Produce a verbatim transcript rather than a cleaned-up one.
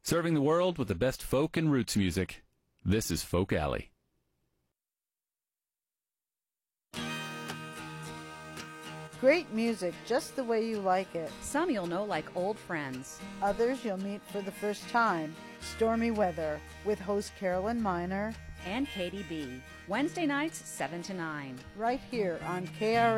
Serving the world with the best folk and roots music. This is Folk Alley. Great music, just the way you like it. Some you'll know like old friends. Others you'll meet for the first time. Stormy Weather with host Carolyn Miner and Katie B. Wednesday nights, seven to nine. Right here on K R